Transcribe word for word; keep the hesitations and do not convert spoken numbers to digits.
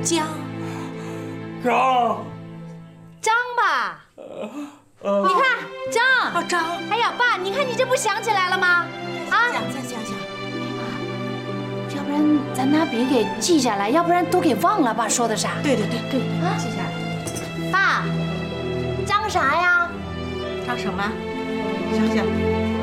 张。 张。 张吧。 呃。 你看张。 哦，张。 哎呀，爸，你看你这不想起来了吗？啊。 想再想想。 要不然咱拿笔给记下来，要不然都给忘了。爸说的啥？ 对对对对， 啊， 记下来。 爸，张啥呀？ 张什么？想想。